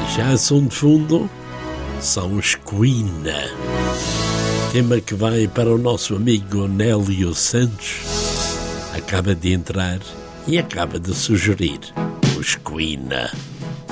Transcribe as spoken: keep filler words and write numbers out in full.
Já som de fundo são os Queen. Tema que vai para o nosso amigo Nélio Santos. Acaba de entrar e acaba de sugerir os Queen.